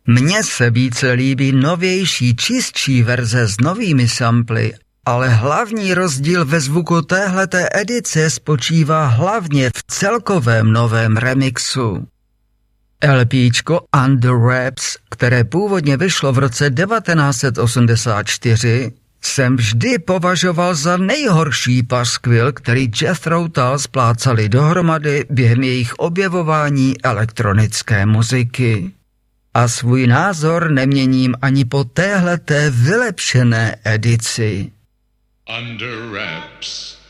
Mně se více líbí novější, čistší verze s novými samply, ale hlavní rozdíl ve zvuku téhleté edice spočívá hlavně v celkovém novém remixu. LPčko Under Wraps, které původně vyšlo v roce 1984, jsem vždy považoval za nejhorší paskvil, který Jethro Tull splácali dohromady během jejich objevování elektronické muziky. A svůj názor neměním ani po téhleté vylepšené edici. Under Wraps.